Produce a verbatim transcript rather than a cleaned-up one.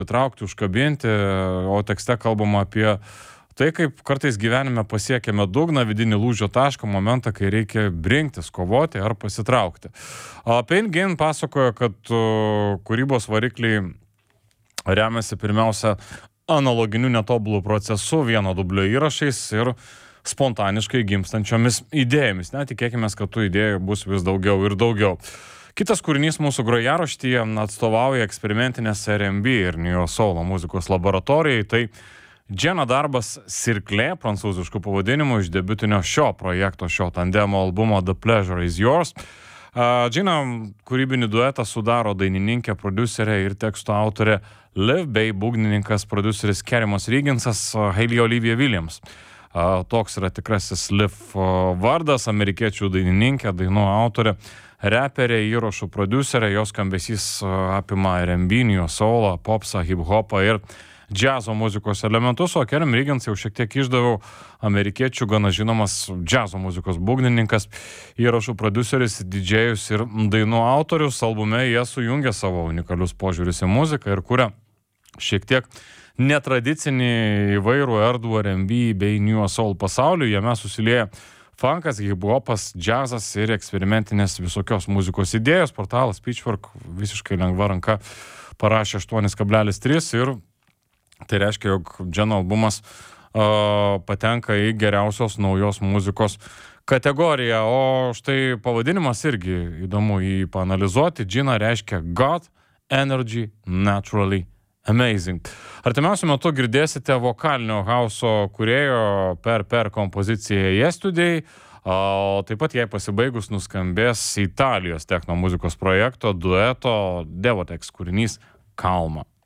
įtraukti, užkabinti, o tekste kalbama apie tai, kaip kartais gyvenime pasiekėme dugną, vidinį lūžio tašką, momentą, kai reikia brinktis, kovoti ar pasitraukti. Pain Gain pasakoja, kad kūrybos varikliai remiasi pirmiausia analoginiu netobulų procesu, vieno dublio įrašais ir spontaniškai gimstančiomis idėjomis. Ne, tikėkime, kad tų idėjų bus vis daugiau ir daugiau. Kitas kūrinys mūsų grojaraštyje atstovauja eksperimentinės R and B ir Neo Soul muzikos laboratorijai. Tai Džena darbas Sirklė, prancūziškų pavadinimų, iš debiutinio šio projekto, šio tandemo albumo The Pleasure Is Yours. Džena kūrybinį duetą sudaro dainininkė, prodiuserė ir teksto autorė Liv bei būgnininkas, prodiuseris Kerimas Reginsas, Hailey Olivia Williams. Toks yra tikrasis Liv vardas, amerikiečių dainininkė, dainų autorė, reperė, įrašų prodiuserė, jos skambesys apima R and B, Neo Soul, popsą, hip-hopą ir džiazo muzikos elementus, o Kerim Regins jau šiek tiek išdaviau, amerikiečių gana žinomas džiazo muzikos būgnininkas, įrašų prodiuseris, didžėjus ir dainų autorius. Albume jie sujungia savo unikalius požiūrius į muziką ir kuria šiek tiek netradicinį įvairų erdvų R and B bei Neo Soul pasaulių. Jame susilieja funkas, hip-hopas, džiazas ir eksperimentinės visokios muzikos idėjos. Portalas Pitchfork visiškai lengva ranka parašė aštuoni kablelis trys ir tai reiškia, jog Dženo albumas uh, patenka į geriausios naujos muzikos kategoriją. O štai pavadinimas irgi įdomu jį paanalizuoti. Džina reiškia God, Energy, Naturally, Amazing. Artimiausiu metu girdėsite vokalinio hauso kūrėjo per per kompoziciją Yesterday, o taip pat jai pasibaigus nuskambės Italijos techno muzikos projekto dueto Devotex kūrinys Kalma.